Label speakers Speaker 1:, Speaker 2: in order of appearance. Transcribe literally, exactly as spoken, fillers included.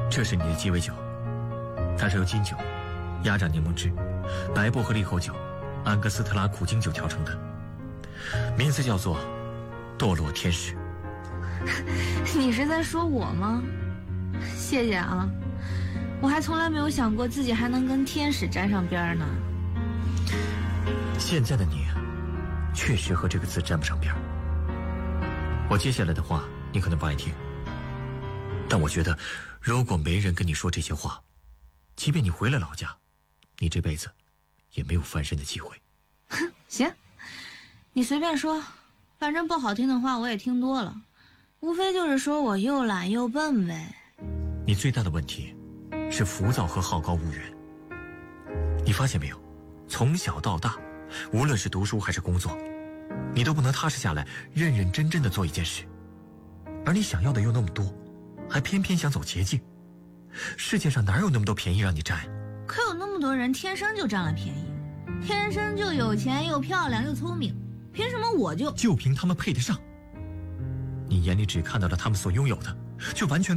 Speaker 1: 这是你的鸡尾酒，它是由金酒、压榨柠檬汁、白薄荷利口酒、安格斯特拉苦精酒调成的，名字叫做堕落天使。
Speaker 2: 你是在说我吗？谢谢啊，我还从来没有想过自己还能跟天使沾上边呢。
Speaker 1: 现在的你确实和这个字沾不上边。我接下来的话你可能不爱听，但我觉得如果没人跟你说这些话，即便你回了老家，你这辈子也没有翻身的机会。
Speaker 2: 哼，行，你随便说，反正不好听的话我也听多了，无非就是说我又懒又笨呗。
Speaker 1: 你最大的问题是浮躁和好高骛远。你发现没有，从小到大，无论是读书还是工作，你都不能踏实下来认认真真的做一件事，而你想要的又那么多，还偏偏想走捷径。世界上哪有那么多便宜让你占？
Speaker 2: 可有那么多人天生就占了便宜，天生就有钱又漂亮又聪明，凭什么我就
Speaker 1: 就凭他们配得上？你眼里只看到了他们所拥有的，却完全